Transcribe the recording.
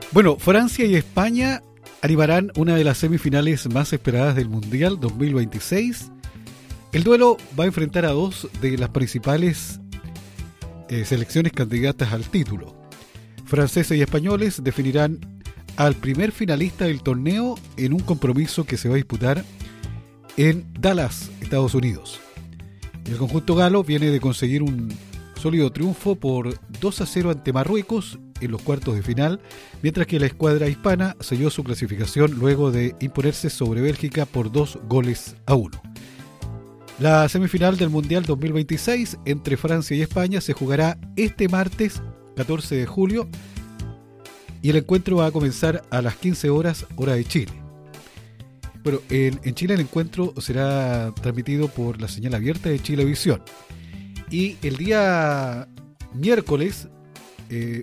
Bueno, Francia y España animarán una de las semifinales más esperadas del Mundial 2026. El duelo va a enfrentar a dos de las principales selecciones candidatas al título. Franceses y españoles definirán al primer finalista del torneo en un compromiso que se va a disputar en Dallas, Estados Unidos. El conjunto galo viene de conseguir un sólido triunfo por 2-0 ante Marruecos en los cuartos de final, mientras que la escuadra hispana selló su clasificación luego de imponerse sobre Bélgica por 2-1. La semifinal del Mundial 2026 entre Francia y España se jugará este martes 14 de julio y el encuentro va a comenzar a las 15 horas, hora de Chile. Bueno, en Chile el encuentro será transmitido por la señal abierta de Chilevisión. Y el día miércoles